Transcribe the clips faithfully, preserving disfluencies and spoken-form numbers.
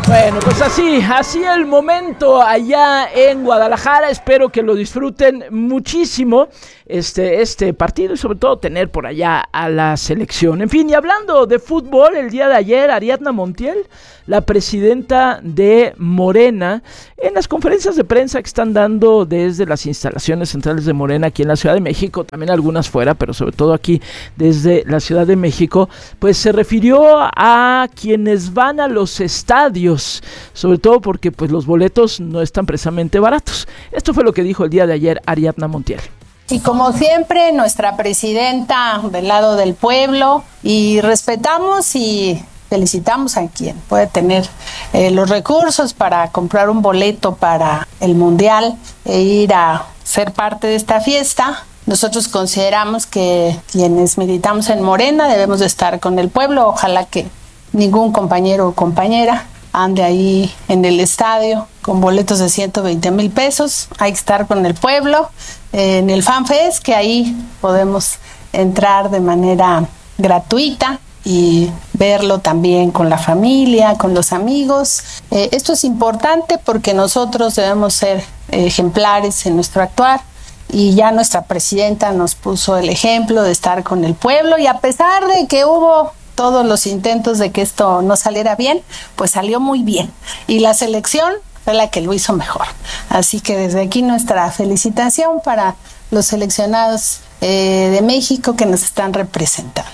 Bueno, pues así, así el momento allá en Guadalajara. Espero que lo disfruten muchísimo este, este partido y sobre todo tener por allá a la selección. En fin, y hablando de fútbol, el día de ayer Ariadna Montiel, la presidenta de Morena, en las conferencias de prensa que están dando desde las instalaciones centrales de Morena aquí en la Ciudad de México, también algunas fuera, pero sobre todo aquí desde la Ciudad de México, pues se refirió a quienes van a los estadios, sobre todo porque pues los boletos no están precisamente baratos. Esto fue lo que dijo el día de ayer Ariadna Montiel. Y como siempre, nuestra presidenta del lado del pueblo, y respetamos y felicitamos a quien puede tener eh, los recursos para comprar un boleto para el Mundial e ir a ser parte de esta fiesta. Nosotros consideramos que quienes militamos en Morena debemos de estar con el pueblo. Ojalá que ningún compañero o compañera ande ahí en el estadio con boletos de ciento veinte mil pesos. Hay que estar con el pueblo eh, en el FanFest, que ahí podemos entrar de manera gratuita y verlo también con la familia, con los amigos. Eh, esto es importante porque nosotros debemos ser ejemplares en nuestro actuar, y ya nuestra presidenta nos puso el ejemplo de estar con el pueblo, y a pesar de que hubo todos los intentos de que esto no saliera bien, pues salió muy bien, y la selección fue la que lo hizo mejor. Así que desde aquí nuestra felicitación para los seleccionados eh, de México que nos están representando.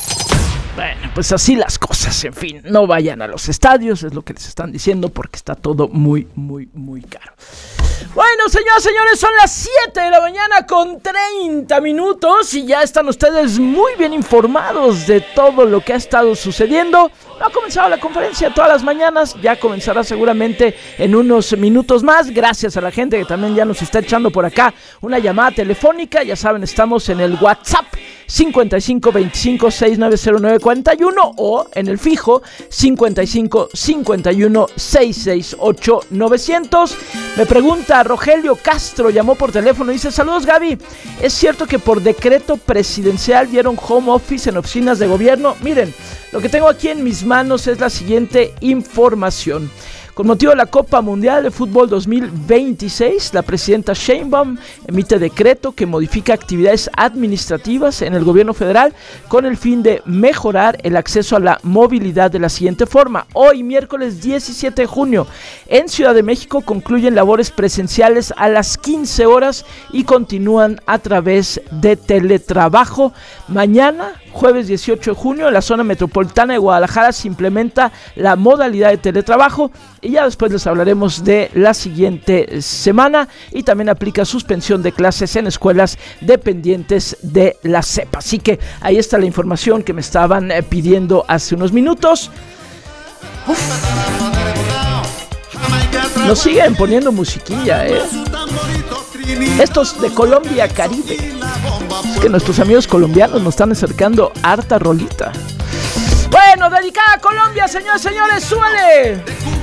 Bueno, pues así las cosas, en fin, no vayan a los estadios, es lo que les están diciendo, porque está todo muy, muy, muy caro. Bueno, señoras y señores, son las siete de la mañana con treinta minutos y ya están ustedes muy bien informados de todo lo que ha estado sucediendo. No ha comenzado la conferencia todas las mañanas, ya comenzará seguramente en unos minutos más. Gracias a la gente que también ya nos está echando por acá una llamada telefónica. Ya saben, estamos en el WhatsApp cincuenta y cinco veinticinco sesenta y nueve cero nueve cuarenta y uno o en el fijo cincuenta y cinco cincuenta y uno sesenta y seis ocho novecientos. Me pregunta Rogelio Castro, llamó por teléfono y dice: saludos, Gaby, ¿es cierto que por decreto presidencial dieron home office en oficinas de gobierno? Miren, lo que tengo aquí en mis manos es la siguiente información. Con motivo de la Copa Mundial de Fútbol dos mil veintiséis, la presidenta Sheinbaum emite decreto que modifica actividades administrativas en el gobierno federal con el fin de mejorar el acceso a la movilidad de la siguiente forma. Hoy, miércoles diecisiete de junio, en Ciudad de México concluyen labores presenciales a las quince horas y continúan a través de teletrabajo. Mañana, jueves dieciocho de junio, en la zona metropolitana de Guadalajara se implementa la modalidad de teletrabajo, y ya después les hablaremos de la siguiente semana, y también aplica suspensión de clases en escuelas dependientes de la C E P. Así que ahí está la información que me estaban eh, pidiendo hace unos minutos. Uf. Nos siguen poniendo musiquilla, ¿eh? Estos de Colombia Caribe. Es que nuestros amigos colombianos nos están acercando harta rolita. Bueno, dedicada a Colombia, señores, señores, súbele.